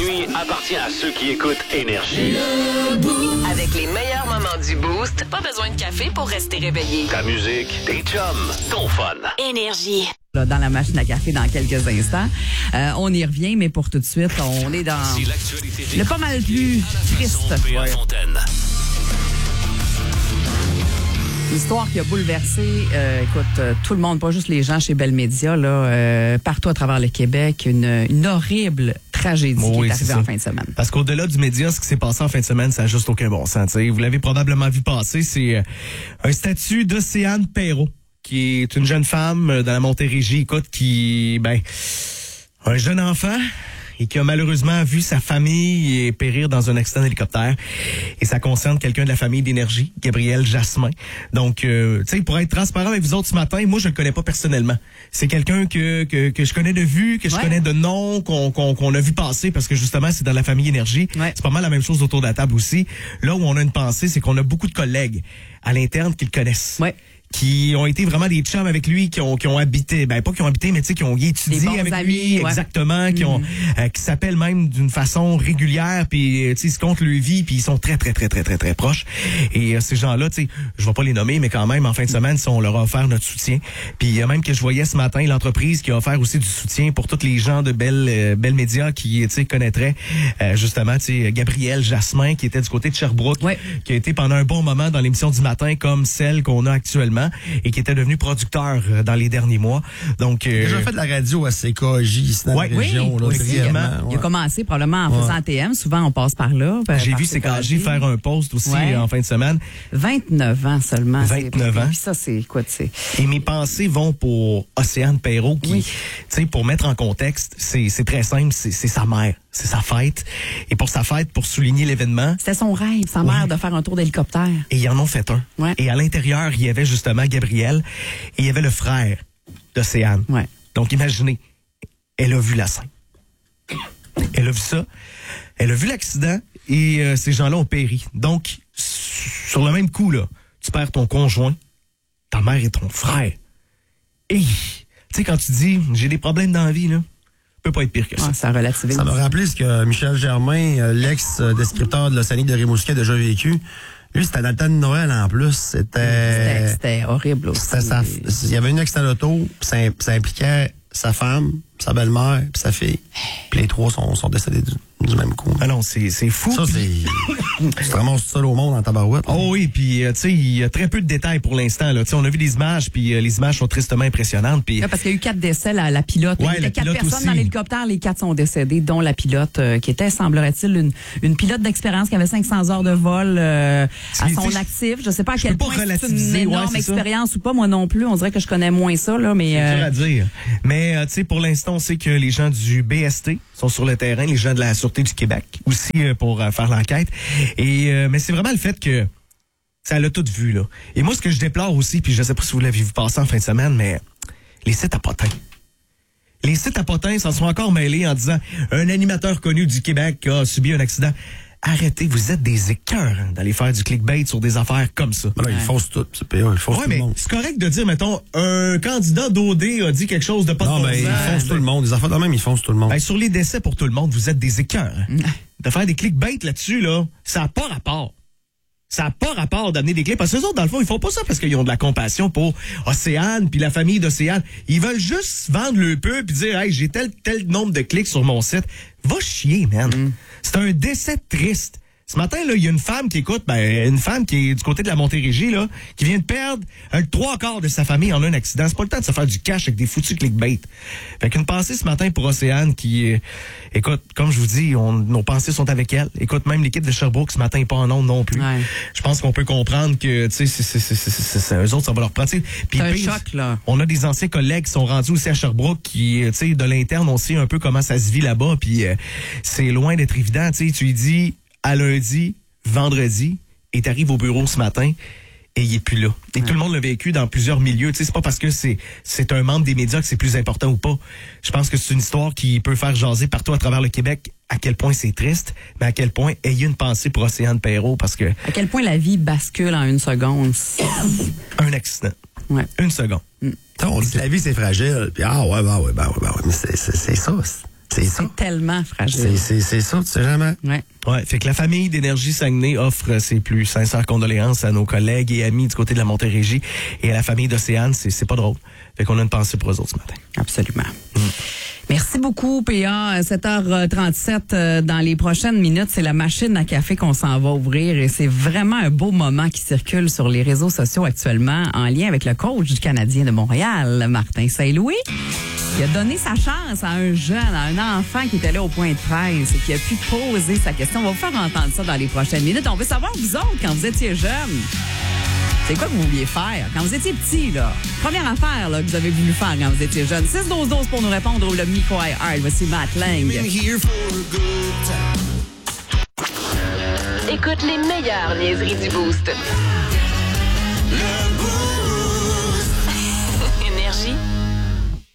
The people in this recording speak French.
nuit appartient à ceux qui écoutent Énergie. Avec les meilleurs moments du Boost, pas besoin de café pour rester réveillé. Ta musique, tes chums, ton fun. Énergie. Là, dans la machine à café dans quelques instants. On y revient, mais pour tout de suite, on est dans Si l'actualité le pas mal plus triste. L'histoire qui a bouleversé, tout le monde, pas juste les gens chez Bell Media, là, partout à travers le Québec, une horrible tragédie qui est arrivée en fin de semaine. Parce qu'au-delà du média, ce qui s'est passé en fin de semaine, ça n'a juste aucun bon sens. T'sais. Vous l'avez probablement vu passer, c'est un statut d'Océane Perrault, qui est une jeune femme dans la Montérégie, écoute, un jeune enfant et qui a malheureusement vu sa famille périr dans un accident d'hélicoptère. Et ça concerne quelqu'un de la famille d'Énergie, Gabriel Jasmin. Donc, tu sais, pour être transparent avec vous autres ce matin, moi, je le connais pas personnellement. C'est quelqu'un que je connais de vue, que je connais de nom, qu'on a vu passer parce que justement, c'est dans la famille Énergie. Ouais. C'est pas mal la même chose autour de la table aussi. Là où on a une pensée, c'est qu'on a beaucoup de collègues à l'interne qui le connaissent. Ouais. Qui ont été vraiment des chums avec lui, qui ont habité, pas qui ont habité, mais tu sais, qui ont étudié avec lui, exactement, qui s'appellent même d'une façon régulière, puis tu sais, ils se comptent leur vie, puis ils sont très proches. Et ces gens-là, tu sais, je vais pas les nommer, mais quand même, en fin de semaine, on leur a offert notre soutien. Puis même que je voyais ce matin l'entreprise qui a offert aussi du soutien pour tous les gens de Bell Media qui, tu sais, connaîtraient justement, tu sais, Gabriel Jasmin, qui était du côté de Sherbrooke, qui a été pendant un bon moment dans l'émission du matin, comme celle qu'on a actuellement, et qui était devenu producteur dans les derniers mois. Donc, il a déjà fait de la radio à CKJ ici dans la région. Oui, il a commencé probablement en faisant TM. Souvent, on passe par là. J'ai vu CKJ faire un post aussi en fin de semaine. 29 ans seulement. 29 ans. Puis ça, c'est quoi, tu sais? Et mes pensées vont pour Océane Perrault qui, tu sais, pour mettre en contexte, c'est très simple, c'est sa mère. C'est sa fête. Et pour sa fête, pour souligner l'événement... C'était son rêve, sa mère, de faire un tour d'hélicoptère. Et ils en ont fait un. Ouais. Et à l'intérieur, il y avait justement Gabriel et il y avait le frère d'Océane. Ouais. Donc, imaginez, elle a vu la scène. Elle a vu ça. Elle a vu l'accident et ces gens-là ont péri. Donc, sur le même coup, là, tu perds ton conjoint, ta mère et ton frère. Et, tu sais, quand tu dis, j'ai des problèmes dans la vie, là, peut pas être pire que ça. Ça relativise. Ça me rappelait ce que Michel Germain, l'ex-descripteur de l'Océanique de Rimouski, a déjà vécu. Lui, c'était dans le temps de Noël en plus. C'était horrible aussi. Il y avait une accident d'auto, ça impliquait sa femme, sa belle-mère puis sa fille. Puis les trois sont décédés du même coup. Ah non, c'est fou. Ça, c'est vraiment seul au monde en tabarouette. Oh oui, puis tu sais, il y a très peu de détails pour l'instant. Tu sais, on a vu des images, puis les images sont tristement impressionnantes. Puis parce qu'il y a eu 4 décès, la pilote. Il y a 4 personnes aussi dans l'hélicoptère, les 4 sont décédés, dont la pilote qui était, semblerait-il, une pilote d'expérience qui avait 500 heures de vol à son actif. Je sais pas à quel point c'est une énorme expérience ou pas, moi non plus. On dirait que je connais moins ça, là, mais... C'est dur à dire. Mais tu sais, pour l'instant, on sait que les gens du BST sont sur le terrain, les gens de la Sûreté du Québec aussi pour faire l'enquête. Et mais c'est vraiment le fait que ça l'a tout vu, là. Et moi, ce que je déplore aussi, puis je sais pas si vous l'avez vu passer en fin de semaine, mais les sites à potins. Les sites à potins s'en sont encore mêlés en disant un animateur connu du Québec a subi un accident. Arrêtez, vous êtes des écœurs d'aller faire du clickbait sur des affaires comme ça. Ils faussent tout, c'est pire, ils faussent tout le monde. C'est correct de dire, mettons, un candidat d'OD a dit quelque chose de pas de bon sens. Ils faussent tout le monde. Des affaires de même, ils faussent tout le monde. Ben, sur les décès pour tout le monde, vous êtes des écœurs. De faire des clickbait là-dessus, là, ça n'a pas rapport. Ça n'a pas rapport d'amener des clics. Parce que eux autres, dans le fond, ils font pas ça parce qu'ils ont de la compassion pour Océane puis la famille d'Océane. Ils veulent juste vendre le peu puis dire, hey, j'ai tel nombre de clics sur mon site. Va chier, man. C'est un décès triste. Ce matin, là, il y a une femme qui écoute, une femme qui est du côté de la Montérégie, là, qui vient de perdre 3/4 de sa famille en un accident. C'est pas le temps de se faire du cash avec des foutus clickbait. Fait qu'une pensée ce matin pour Océane qui, écoute, comme je vous dis, nos pensées sont avec elle. Écoute, même l'équipe de Sherbrooke ce matin n'est pas en ondes non plus. Ouais. Je pense qu'on peut comprendre que, tu sais, eux autres, ça va leur prendre. Puis c'est un choc, là. On a des anciens collègues qui sont rendus aussi à Sherbrooke qui, tu sais, de l'interne, on sait un peu comment ça se vit là-bas. Puis c'est loin d'être évident. Tu sais, tu lui dis à lundi, vendredi, et t'arrives au bureau ce matin et il est plus là. Et tout le monde l'a vécu dans plusieurs milieux. Tu sais, c'est pas parce que c'est un membre des médias que c'est plus important ou pas. Je pense que c'est une histoire qui peut faire jaser partout à travers le Québec à quel point c'est triste, mais à quel point ayez une pensée pour Océane Perrault parce que... À quel point la vie bascule en une seconde. Un accident. Ouais. Une seconde. On dit que la vie, c'est fragile. Puis, ouais, mais c'est ça. C'est ça. Tellement fragile. C'est ça, tu sais jamais. Ouais, fait que la famille d'Énergie Saguenay offre ses plus sincères condoléances à nos collègues et amis du côté de la Montérégie et à la famille d'Océane. C'est pas drôle. Fait qu'on a une pensée pour eux autres ce matin. Absolument. Merci beaucoup, PA. 7h37, dans les prochaines minutes, c'est la machine à café qu'on s'en va ouvrir et c'est vraiment un beau moment qui circule sur les réseaux sociaux actuellement en lien avec le coach du Canadien de Montréal, Martin Saint-Louis, qui a donné sa chance à un jeune, à un enfant qui était là au point de presse et qui a pu poser sa question. On va vous faire entendre ça dans les prochaines minutes. On veut savoir, vous autres, quand vous étiez jeunes, c'est quoi que vous vouliez faire quand vous étiez petit, là? Première affaire là, que vous avez voulu faire quand vous étiez jeune. 6-12-12 pour nous répondre ou le Miko Hard. Voici Matt Lang. Écoute les meilleures niaiseries du Boost.